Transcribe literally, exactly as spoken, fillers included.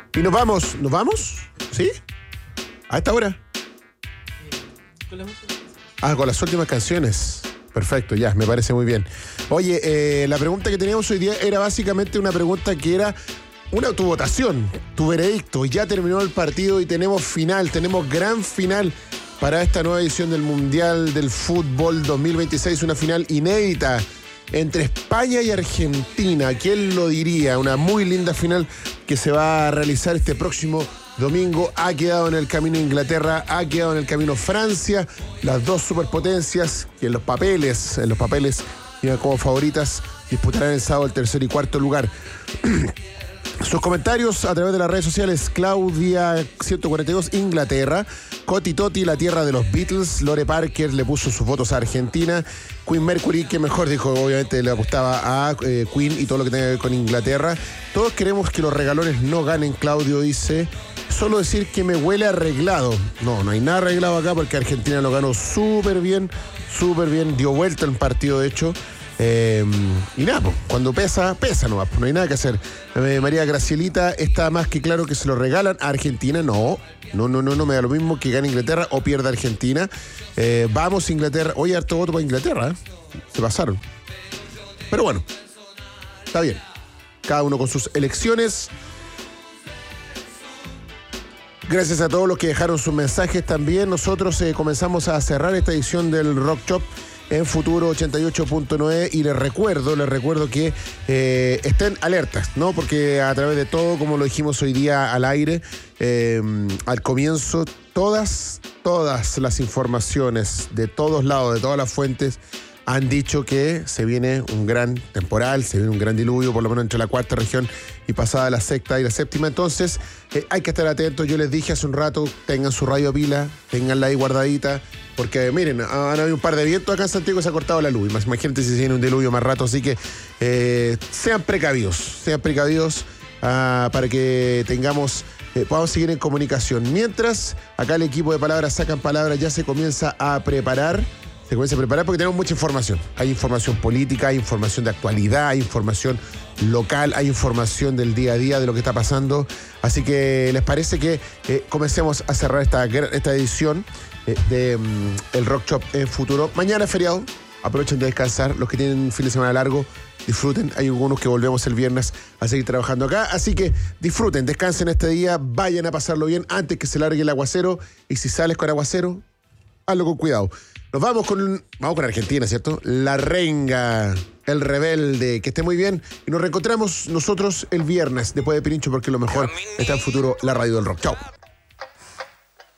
Y nos vamos, ¿nos vamos? ¿Sí? ¿A esta hora? Ah, con las últimas canciones. Perfecto, ya, me parece muy bien. Oye, eh, la pregunta que teníamos hoy día era básicamente una pregunta que era una tu votación, tu veredicto. Ya terminó el partido y tenemos final, tenemos gran final para esta nueva edición del Mundial del Fútbol dos mil veintiséis, una final inédita entre España y Argentina. ¿Quién lo diría? Una muy linda final que se va a realizar este próximo domingo. Ha quedado en el camino Inglaterra, ha quedado en el camino Francia, las dos superpotencias que en los papeles, en los papeles iban como favoritas, disputarán el sábado el tercer y cuarto lugar. Sus comentarios a través de las redes sociales: Claudia ciento cuarenta y dos, Inglaterra; Coti Toti, la tierra de los Beatles; Lore Parker le puso sus votos a Argentina; Queen Mercury, que mejor dijo, obviamente le apostaba a eh, Queen y todo lo que tenga que ver con Inglaterra. Todos queremos que los regalones no ganen, Claudio dice. Solo decir que me huele arreglado. No, no hay nada arreglado acá porque Argentina lo ganó súper bien, súper bien, dio vuelta el partido de hecho. Eh, y nada, pues, cuando pesa, pesa nomás, pues, no hay nada que hacer. Eh, María Gracielita está más que claro que se lo regalan a Argentina. No, no, no, no, no me da lo mismo que gane Inglaterra o pierda Argentina. Eh, vamos Inglaterra. Oye, harto voto para Inglaterra, ¿eh? Se pasaron. Pero bueno, está bien. Cada uno con sus elecciones. Gracias a todos los que dejaron sus mensajes también. Nosotros eh, comenzamos a cerrar esta edición del Rock Shop en Futuro ochenta y ocho punto nueve y les recuerdo, les recuerdo que eh, estén alertas, ¿no? Porque a través de todo, como lo dijimos hoy día al aire, eh, al comienzo, todas, todas las informaciones de todos lados, de todas las fuentes, han dicho que se viene un gran temporal, se viene un gran diluvio, por lo menos entre la cuarta región y pasada la sexta y la séptima. Entonces, eh, hay que estar atentos. Yo les dije hace un rato, tengan su radio pila, tenganla ahí guardadita, porque miren, han habido un par de vientos acá en Santiago y se ha cortado la luz. Imagínate si se viene un diluvio más rato, así que eh, sean precavidos, sean precavidos uh, para que tengamos... Eh, podamos seguir en comunicación. Mientras, acá el equipo de Palabras Sacan Palabras ya se comienza a preparar. Se comienza a preparar porque tenemos mucha información. Hay información política, hay información de actualidad, hay información local, hay información del día a día de lo que está pasando. Así que, ¿les parece que eh, comencemos a cerrar esta, esta edición eh, de um, el Rock Shop en Futuro? Mañana es feriado, aprovechen de descansar. Los que tienen un fin de semana largo, disfruten. Hay algunos que volvemos el viernes a seguir trabajando acá. Así que disfruten, descansen este día, vayan a pasarlo bien antes que se largue el aguacero. Y si sales con aguacero, hazlo con cuidado. Nos vamos con, vamos con Argentina, ¿cierto? La Renga, el rebelde. Que esté muy bien. Y nos reencontramos nosotros el viernes después de Pirincho, porque lo mejor está en Futuro, la radio del rock. Chao.